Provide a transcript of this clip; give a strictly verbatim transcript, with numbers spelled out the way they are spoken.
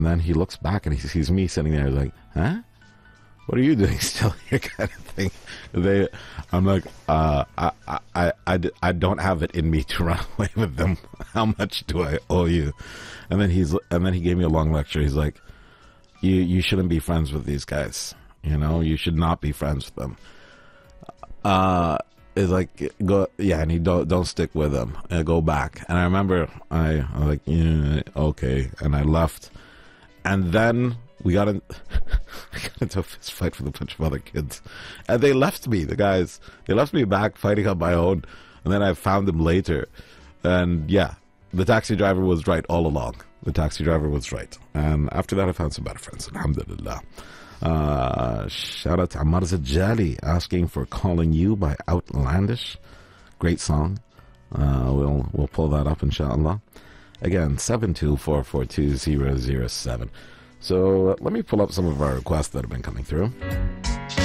And then he looks back and he sees me sitting there like, huh? What are you doing still here, kind of thing. They, I'm like, uh, I, I, I, I don't have it in me to run away with them. How much do I owe you? And then he's, and then he gave me a long lecture. He's like, you, you shouldn't be friends with these guys. You know, you should not be friends with them. Uh, it's like, go, yeah, and he don't, don't stick with them. Uh, go back. And I remember I, I was like, yeah, okay. And I left. And then we got, in, we got into a fist fight with a bunch of other kids. And they left me, the guys. They left me back fighting on my own. And then I found them later. And yeah, the taxi driver was right all along. The taxi driver was right. And after that, I found some better friends. Alhamdulillah. Uh, shout out to Ammar Zajali asking for Calling You by Outlandish. Great song. Uh, we'll, we'll pull that up, inshallah. Again, seven two four four two zero zero seven. So uh, let me pull up some of our requests that have been coming through.